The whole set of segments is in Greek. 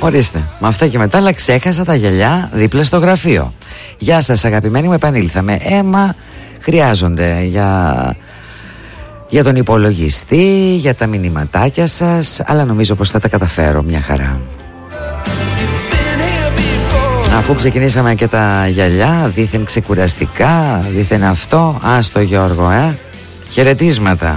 Ορίστε, με αυτά και μετά, αλλά ξέχασα τα γυαλιά δίπλα στο γραφείο. Γεια σας αγαπημένοι μου, επανήλθαμε. Μα χρειάζονται για τον υπολογιστή, για τα μηνυματάκια σας, αλλά νομίζω πως θα τα καταφέρω μια χαρά. Αφού ξεκινήσαμε και τα γυαλιά, δήθεν ξεκουραστικά, δήθεν αυτό, άστο Γιώργο, χαιρετίσματα.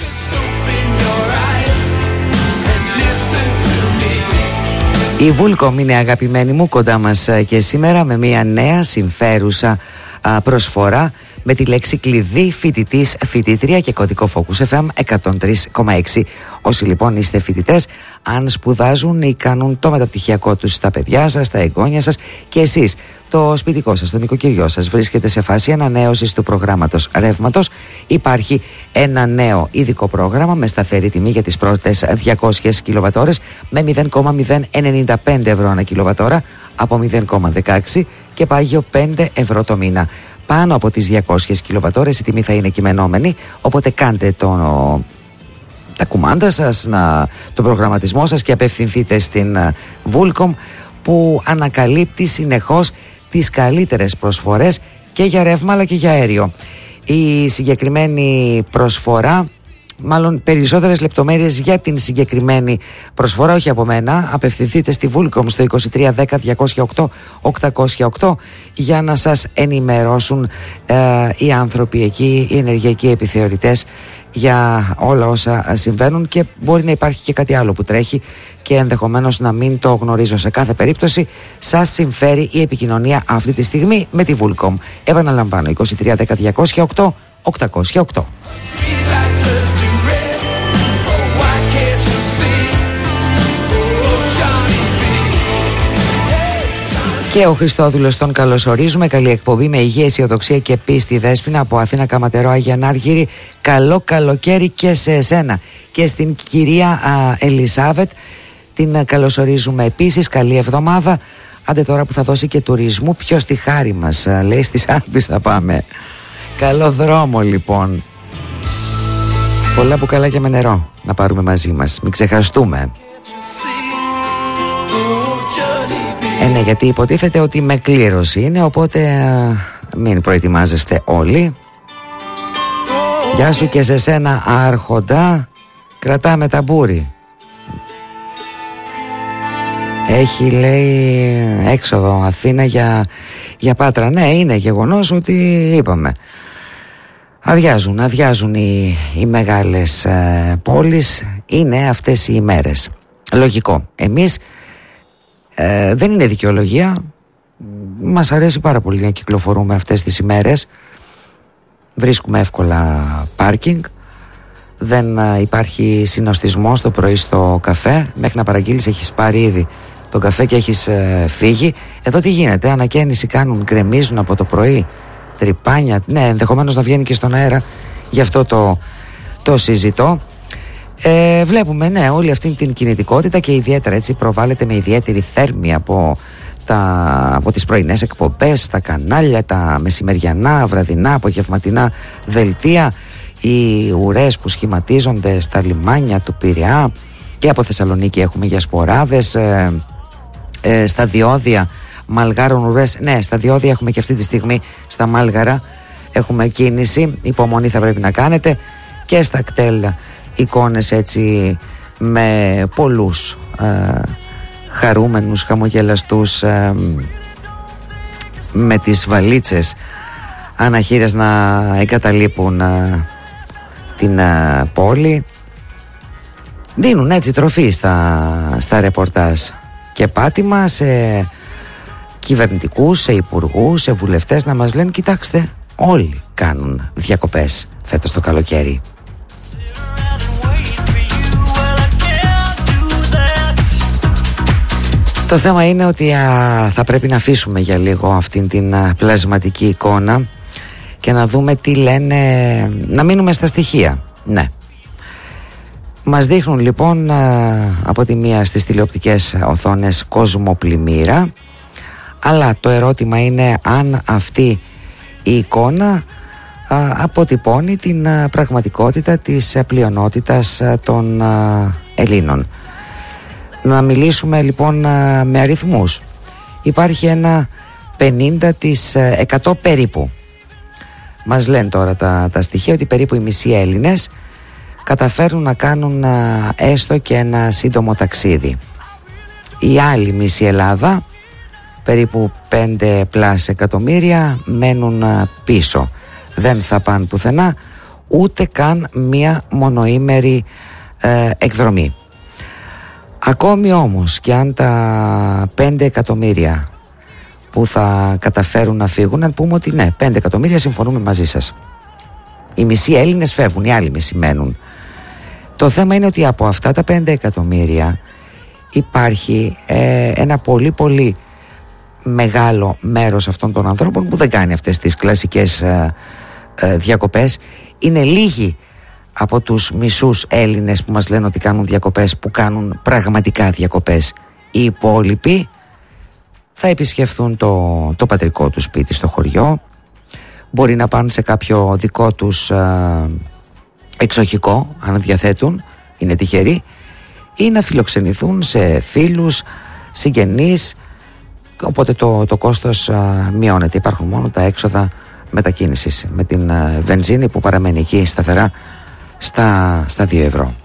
Η Vulcom είναι αγαπημένη μου κοντά μας και σήμερα με μια νέα συμφέρουσα προσφορά με τη λέξη κλειδί φοιτητής, φοιτήτρια και κωδικό Focus FM 103,6. Όσοι λοιπόν είστε φοιτητές, αν σπουδάζουν ή κάνουν το μεταπτυχιακό τους στα παιδιά σας, στα εγγόνια σας και εσείς, το σπιτικό σας, το νοικοκυριό σας βρίσκεται σε φάση ανανέωσης του προγράμματος ρεύματος, υπάρχει ένα νέο ειδικό πρόγραμμα με σταθερή τιμή για τις πρώτες 200 κιλοβατόρες με 0,095 ευρώ ανά κιλοβατόρα από 0,16 και πάγιο 5 ευρώ το μήνα. Πάνω από τις 200 κιλοβατόρες η τιμή θα είναι κειμενόμενη, οπότε κάντε τα κουμάντα σας, τον προγραμματισμό σας και απευθυνθείτε στην Vulcom που ανακαλύπτει συνεχώς τις καλύτερες προσφορές και για ρεύμα αλλά και για αέριο. Η συγκεκριμένη προσφορά, μάλλον περισσότερες λεπτομέρειες για την συγκεκριμένη προσφορά, όχι από μένα, απευθυνθείτε στη Vulcom στο 23 10 208 808 για να σας ενημερώσουν οι άνθρωποι εκεί, οι ενεργειακοί επιθεωρητές για όλα όσα συμβαίνουν, και μπορεί να υπάρχει και κάτι άλλο που τρέχει και ενδεχομένως να μην το γνωρίζω. Σε κάθε περίπτωση σας συμφέρει η επικοινωνία αυτή τη στιγμή με τη Vulcom. Επαναλαμβάνω, 23 10 208 808. Και ο Χριστόδουλος τον καλωσορίζουμε. Καλή εκπομπή με υγεία, αισιοδοξία και πίστη, Δέσποινα από Αθήνα, Καματερό, Άγια Νάργυρη. Καλό καλοκαίρι και σε εσένα. Και στην κυρία Ελισάβετ την καλωσορίζουμε επίσης. Καλή εβδομάδα. Άντε τώρα που θα δώσει και τουρισμού, ποιος στη χάρη μας, λέει, στις Άλπεις θα πάμε. Καλό δρόμο λοιπόν. Πολλά μπουκαλάκια με νερό να πάρουμε μαζί μας, μην ξεχαστούμε. Ναι, γιατί υποτίθεται ότι με κλήρωση είναι, οπότε μην προετοιμάζεστε όλοι. Γεια σου και σε σένα Άρχοντα, κρατάμε ταμπούρι. Έχει, λέει, έξοδο Αθήνα για Πάτρα. Ναι, είναι γεγονός ότι είπαμε αδειάζουν οι μεγάλες πόλεις. Είναι αυτές οι ημέρες. Λογικό. Εμείς δεν είναι δικαιολογία. Μας αρέσει πάρα πολύ να κυκλοφορούμε αυτές τις ημέρες. Βρίσκουμε εύκολα πάρκινγκ. Δεν υπάρχει συνοστισμός το πρωί στο καφέ. Μέχρι να παραγγείλεις έχεις πάρει ήδη τον καφέ και έχεις φύγει. Εδώ τι γίνεται? Ανακαίνιση κάνουν, γκρεμίζουν από το πρωί, τρυπάνια. Ναι, ενδεχομένως να βγαίνει και στον αέρα. Γι' αυτό το συζητώ. Βλέπουμε, ναι, όλη αυτή την κινητικότητα και ιδιαίτερα έτσι προβάλλεται με ιδιαίτερη θέρμη από τις πρωινές εκπομπές, τα κανάλια, τα μεσημεριανά, βραδινά, απογευματινά δελτία, οι ουρές που σχηματίζονται στα λιμάνια του Πειραιά και από Θεσσαλονίκη έχουμε για σποράδες, στα διόδια Μαλγάρων ουρές. Ναι, στα διόδια έχουμε και αυτή τη στιγμή στα Μάλγαρα έχουμε κίνηση, υπομονή θα πρέπει να κάνετε, και στα κτέλ εικόνες έτσι με πολλούς χαρούμενους, χαμογελαστούς, με τις βαλίτσες αναχείρες να εγκαταλείπουν την πόλη. Δίνουν έτσι τροφή στα ρεπορτάζ και πάτημα σε κυβερνητικούς, σε υπουργούς, σε βουλευτές να μας λένε κοιτάξτε, όλοι κάνουν διακοπές φέτος το καλοκαίρι. Το θέμα είναι ότι θα πρέπει να αφήσουμε για λίγο αυτήν την πλασματική εικόνα και να δούμε τι λένε, να μείνουμε στα στοιχεία. Ναι. Μας δείχνουν λοιπόν από τη μία στις τηλεοπτικές οθόνες κοσμοπλημμύρα, αλλά το ερώτημα είναι αν αυτή η εικόνα αποτυπώνει την πραγματικότητα της πλειονότητας των Ελλήνων. Να μιλήσουμε λοιπόν με αριθμούς. Υπάρχει ένα 50% περίπου. Μας λένε τώρα τα στοιχεία ότι περίπου οι μισοί Έλληνες καταφέρουν να κάνουν έστω και ένα σύντομο ταξίδι. Η άλλη μισή Ελλάδα, περίπου 5+ εκατομμύρια, μένουν πίσω. Δεν θα πάνε πουθενά, ούτε καν μία μονοήμερη εκδρομή. Ακόμη όμως και αν τα 5 εκατομμύρια που θα καταφέρουν να φύγουν, να πούμε ότι ναι, 5 εκατομμύρια, συμφωνούμε μαζί σας. Οι μισοί Έλληνες φεύγουν, οι άλλοι μισοί μένουν. Το θέμα είναι ότι από αυτά τα 5 εκατομμύρια υπάρχει ένα πολύ πολύ μεγάλο μέρος αυτών των ανθρώπων που δεν κάνει αυτές τις κλασικές διακοπές. Είναι λίγοι από τους μισούς Έλληνες που μας λένε ότι κάνουν διακοπές, που κάνουν πραγματικά διακοπές. Οι υπόλοιποι θα επισκεφθούν το πατρικό του σπίτι στο χωριό, μπορεί να πάνε σε κάποιο δικό τους εξοχικό, αν διαθέτουν, είναι τυχεροί, ή να φιλοξενηθούν σε φίλους, συγγενείς, οπότε το κόστος μειώνεται. Υπάρχουν μόνο τα έξοδα μετακίνησης με την βενζίνη που παραμένει εκεί σταθερά στα 2 ευρώ.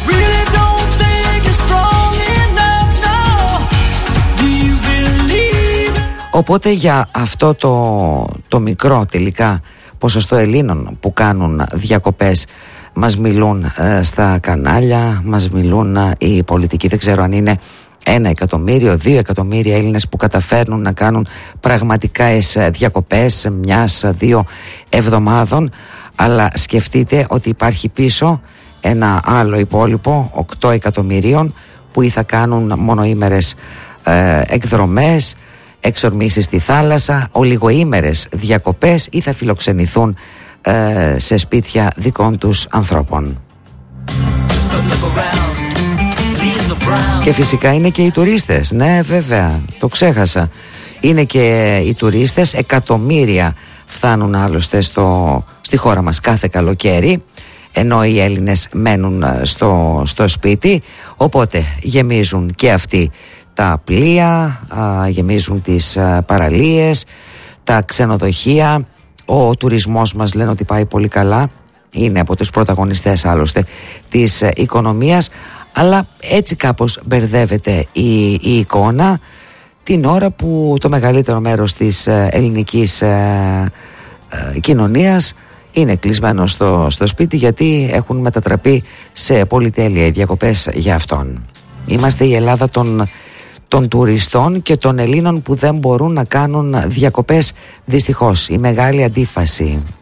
Οπότε για αυτό το μικρό τελικά ποσοστό Ελλήνων που κάνουν διακοπές μας μιλούν στα κανάλια, μας μιλούν οι πολιτικοί. Δεν ξέρω αν είναι 1 εκατομμύριο, 2 εκατομμύρια Έλληνες που καταφέρνουν να κάνουν πραγματικά διακοπές 1-2 εβδομάδων, αλλά σκεφτείτε ότι υπάρχει πίσω ένα άλλο υπόλοιπο 8 εκατομμυρίων που ή θα κάνουν μονοήμερες εκδρομές, εξορμήσεις στη θάλασσα, ολιγοήμερες διακοπές ή θα φιλοξενηθούν σε σπίτια δικών τους ανθρώπων. Και φυσικά είναι και οι τουρίστες. Ναι, βέβαια, το ξέχασα. Είναι και οι τουρίστες, εκατομμύρια φτάνουν άλλωστε στη χώρα μας κάθε καλοκαίρι, ενώ οι Έλληνες μένουν στο σπίτι, οπότε γεμίζουν και αυτοί τα πλοία, γεμίζουν τις παραλίες, τα ξενοδοχεία. Ο τουρισμός μας λένε ότι πάει πολύ καλά, είναι από τους πρωταγωνιστές άλλωστε της οικονομίας, αλλά έτσι κάπως μπερδεύεται η εικόνα την ώρα που το μεγαλύτερο μέρος της ελληνικής κοινωνίας είναι κλεισμένο στο σπίτι, γιατί έχουν μετατραπεί σε πολυτέλεια οι διακοπές για αυτόν. Είμαστε η Ελλάδα των τουριστών και των Ελλήνων που δεν μπορούν να κάνουν διακοπές, δυστυχώς. Η μεγάλη αντίφαση.